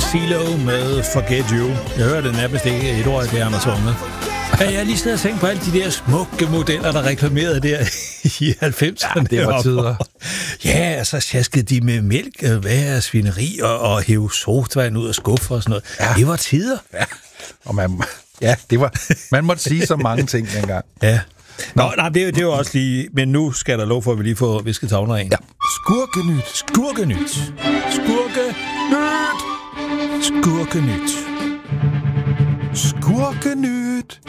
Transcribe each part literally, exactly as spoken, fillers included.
CeeLo med Forget You. Jeg hører det nærmest ikke et ord af det, han har sunget. Ja, jeg har lige siddet og tænkt på alle de der smukke modeller, der reklamerede der i halvfemserne. Ja, det var tider. Ja, så sjaskede de med mælk, hvad svineri og, og hæve sodavand ud af skuffer og sådan noget. Ja. Det var tider. Ja, og man, ja, det var, man måtte sige så mange ting dengang. Ja. Nå, nej, det, det var også lige... Men nu skal der lov for, at vi lige får visket tavler af. Ja. Skurkenyt. Skurkenyt. Skurkenyt. Skurkenyt. Skurkenyt.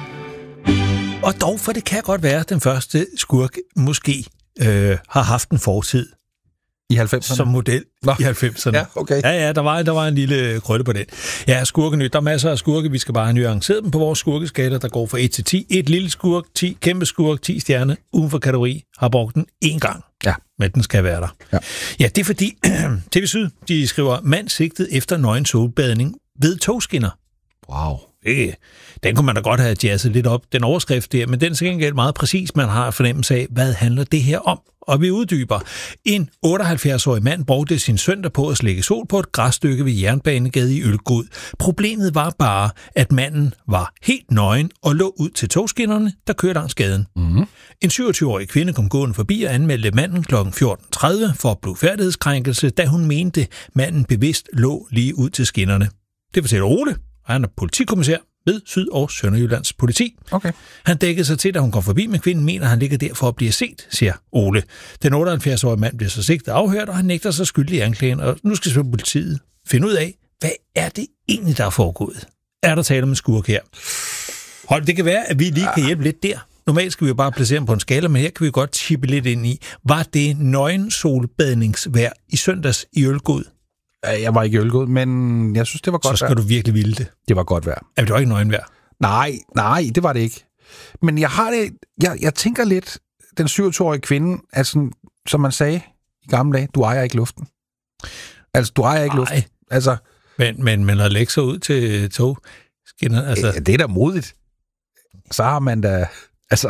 Og dog, for det kan godt være, at den første skurk måske øh, har haft en fortid. I halvfemserne? Som model Nå. i halvfemserne. Ja, okay. Ja, ja, der var, der var en lille krølle på den. Ja, skurkenyt. Der er masser af skurke. Vi skal bare have nuanceret dem på vores skurkeskala, der går fra et til ti. Et lille skurk, ti kæmpe skurk, ti stjerne, uden for kategori. Har brugt den én gang. Ja. Men den skal være der. Ja, ja det er fordi T V Syd, de skriver, mand sigtet efter nøgen solbadning ved togskinner. Wow. Det, den kunne man da godt have jazzet lidt op, den overskrift der, men den er så gengæld meget præcis, man har fornemmelse af, hvad handler det her om? Og vi uddyber. En otteoghalvfjerds-årig mand brugte sin søndag på at slække sol på et græsstykke ved Jernbanegade i Ølgod. Problemet var bare, at manden var helt nøgen og lå ud til togskinnerne, der kørte langs gaden. Mm-hmm. En syvogtyve-årig kvinde kom gående forbi og anmeldte manden klokken fjorten tredive for blufærdighedskrænkelse, da hun mente, manden bevidst lå lige ud til skinnerne. Det fortæller Ole, og han er politikommissær ved Syd- og Sønderjyllands politi. Okay. Han dækkede sig til, da hun kom forbi, men kvinden mener, han ligger der for at blive set, siger Ole. Den otteoghalvfjerds-årige mand bliver så sigtet afhørt, og han nægter sig skyldig i anklagen, og nu skal så politiet finde ud af, hvad er det egentlig, der er foregået? Er der tale om en skurk her? Hold, det kan være, at vi lige kan hjælpe lidt der. Normalt skal vi jo bare placere dem på en skala, men her kan vi godt chippe lidt ind i. Var det nøgen solbadningsvejr i søndags i Ølgod? Jeg var ikke i Ølgod, men jeg synes, det var godt vejr. Så skal vejr. Du virkelig ville det. Det var godt vejr. Ja, det var ikke nøgenvejr. Nej, nej, det var det ikke. Men jeg har det, jeg, jeg tænker lidt, den syvogtyve-årige kvinde, altså, som man sagde i gamle dage, du ejer ikke luften. Altså, du ejer ikke Ej. luften. Altså, men, men, men at lægge sig ud til togskinner, altså... Det er da modigt. Så har man da... Altså...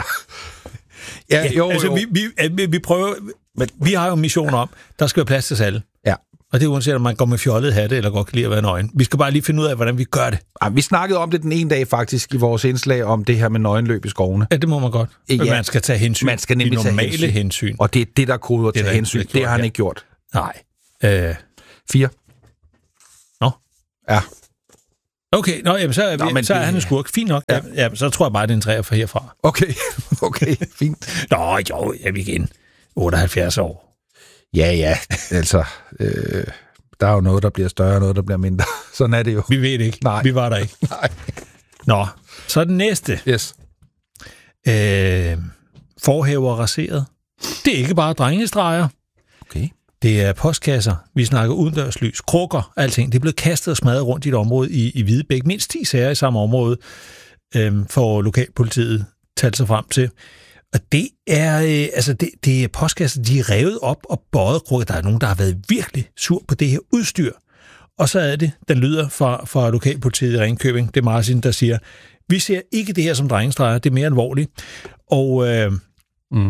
Ja, ja jo, altså, jo. Vi, vi, vi prøver... Men, vi har jo en mission om, der skal være plads til alle. Ja. Og det er uanset, om man går med fjollet hatte, eller godt kan lide at være nøgen. Vi skal bare lige finde ud af, hvordan vi gør det. Ja, vi snakkede om det den ene dag faktisk i vores indslag om det her med nøgenløb i skovene. Ja, det må man godt. Men ja, man skal tage hensyn. Man skal nemlig de normale tage hensyn. hensyn. Og det er det, der koder til hensyn. Det, det har han ja. ikke gjort. Nej. Øh. Fire. Nå. Ja. Okay, Nå, jamen, så, er, Nå, så er det... han en skurk. Fint nok. Ja. Jamen, så tror jeg bare, det er en træer fra herfra. Okay, okay, fint. Nå, jo, jeg vil igen. otteoghalvfjerds år. Ja, ja, altså... Øh... Der er jo noget, der bliver større, og noget, der bliver mindre. Sådan er det jo. Vi ved det ikke. Nej. Vi var der ikke. Nej. Nå, så den næste. Yes. Øh, forhæver raseret. Det er ikke bare drengestreger. Okay. Det er postkasser. Vi snakker udendørslys, krukker, alting. Det er blevet kastet og smadret rundt i et område i, i Hvidebæk. Mindst ti sager i samme område øh, for lokalpolitiet talt sig frem til. Og det er, øh, altså det, det er postkasser, de er revet op og bøjet krukker. Der er nogen, der har været virkelig sur på det her udstyr. Og så er det, den lyder fra, fra lokalpolitiet i Ringkøbing. Det er Martin, der siger, vi ser ikke det her som drengestreger, det er mere alvorligt. Og øh, mm.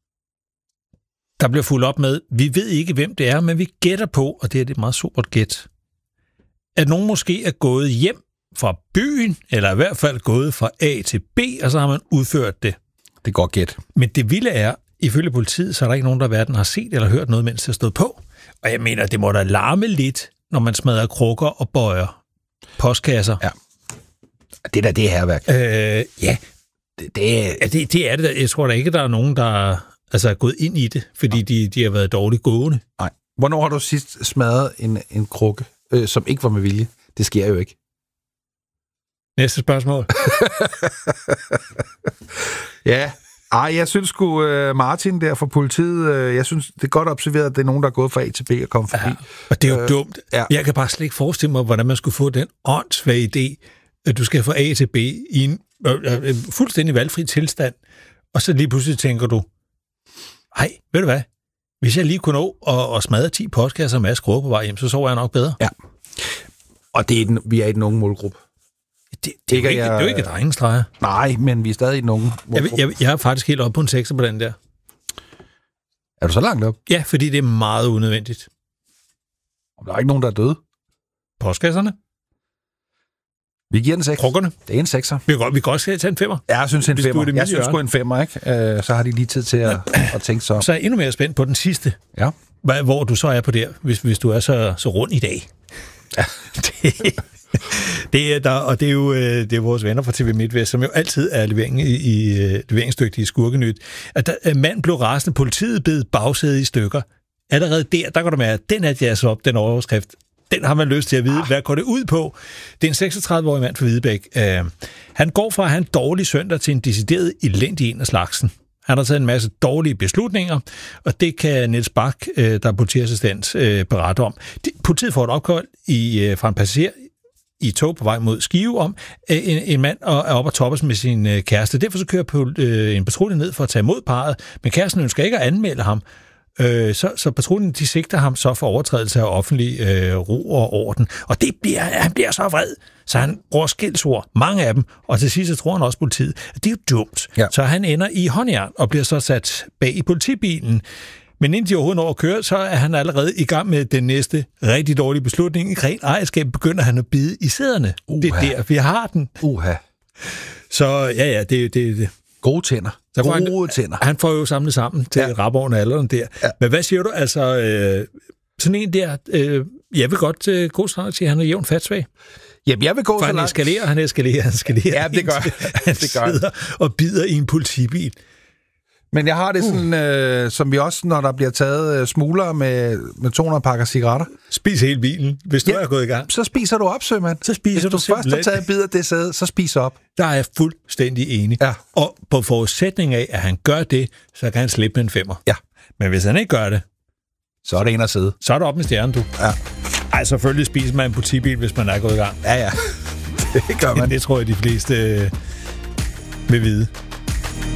der bliver fuldt op med, vi ved ikke, hvem det er, men vi gætter på, og det er et meget supert gæt, at nogen måske er gået hjem fra byen, eller i hvert fald gået fra A til B, og så har man udført det. Det går gæt. Men det vilde er, ifølge politiet, så er der ikke nogen, der hverken har set eller hørt noget, mens det har stået på. Og jeg mener, det må da larme lidt, når man smadrer krukker og bøjer postkasser. Ja. Det er da det herværk. Øh, ja. Det, det, er, ja det, det er det. Jeg tror da ikke, der er nogen, der altså, er gået ind i det, fordi de, de har været dårligt gående. Nej. Hvornår har du sidst smadret en, en krukke, øh, som ikke var med vilje? Det sker jo ikke. Næste spørgsmål. Ja. Ej, jeg synes sgu uh, Martin der fra politiet, uh, jeg synes, det er godt observeret, at det er nogen, der er gået fra A til B og kommet forbi. Ja, og det er jo uh, dumt. Ja. Jeg kan bare slet ikke forestille mig, hvordan man skulle få den åndssvage idé, at du skal fra A til B i en uh, fuldstændig valgfri tilstand, og så lige pludselig tænker du, ej, ved du hvad, hvis jeg lige kunne nå at, at smadre ti postkasser med skruer på vej hjem, så sover jeg nok bedre. Ja. Og det er den, vi er i den unge målgruppe. Det, det, er ikke, jeg, det er jo ikke drengestreger. Nej, men vi er stadig i den unge målgruppe. Jeg, jeg, jeg er faktisk helt oppe på en sekser på den der. Er du så langt op? Ja, fordi det er meget unødvendigt. Der er ikke nogen, der er døde. Postkasserne. Vi giver den seks. Krukkerne. Det er en sekser. Vi kan godt, vi kan også tage en femmer. Ja, jeg synes en Hvis du er femmer. det Jeg synes hjørne. sgu en femmer, ikke? Øh, så har de lige tid til at, at tænke sig om. Så er jeg endnu mere spændt på den sidste. Ja. Hvad- Hvor du så er på der, hvis, hvis du er så, så rund i dag. Ja. det, det er der, og det er jo øh, det er vores venner fra T V MidtVest, som jo altid er levering i, i øh, leveringsdygtige skurkenyt. At der, en mand blev rasende, politiet bed bagsædet i stykker. Allerede der, der går der med, at den er jazz op, den overskrift. Den har man lyst til at vide. Hvad går det ud på? Det er en seksogtredive-årig mand fra Hvidebæk. Uh, han går fra at have en dårlig søndag til en decideret elendig en af slagsen. Han har taget en masse dårlige beslutninger, og det kan Niels Bak, uh, der er politiassistent, uh, berette om. De, politiet får et opkald i, uh, fra en passager i tog på vej mod Skive om, uh, en, en mand er oppe og toppes med sin uh, kæreste. Derfor så kører på, uh, en patrulje ned for at tage imod parret, men kæresten ønsker ikke at anmelde ham. Øh, så, så patruljen, de sigter ham så for overtrædelse af offentlig øh, ro og orden. Og det bliver, han bliver så vred, så han bruger skældsord, mange af dem, og til sidst så tror han også politiet. Det er jo dumt. Ja. Så han ender i håndjern og bliver så sat bag i politibilen. Men inden de overhovedet når at køre, så er han allerede i gang med den næste rigtig dårlige beslutning. I ren ejerskab begynder han at bide i sæderne. Uh-huh. Det er der, vi har den. Uha. Så ja, ja, det det, det. Gode tænder. Så Gode han, tænder. Han får jo samlet sammen til ja. Rabovn og alderen der. Ja. Men hvad siger du? Altså, øh, sådan en der, øh, jeg vil godt øh, gå så langt til, at han er jævn fatsvag. Jamen, jeg vil gå For så han langt. eskalerer, han eskalerer, han eskalerer. Ja, det gør han. det gør sidder og bider i en politibil. Men jeg har det sådan, øh, som vi også, når der bliver taget øh, smugler med, med to hundrede pakker cigaretter. Spis hele bilen, hvis du Ja, er gået i gang. Så spiser du op, sømand. Så spiser Hvis du du først har simpelthen. taget bid af det sæde, så spis op. Der er jeg fuldstændig enig. Ja. Og på forudsætning af, at han gør det, så kan han slippe med en femmer. Ja. Men hvis han ikke gør det, Så er det en at sidde. så er det op med stjernen, du. Ja. Ej, selvfølgelig spiser man en politibil, hvis man er gået i gang. Ja, ja. Det gør man. Men det tror jeg, de fleste øh, vil vide.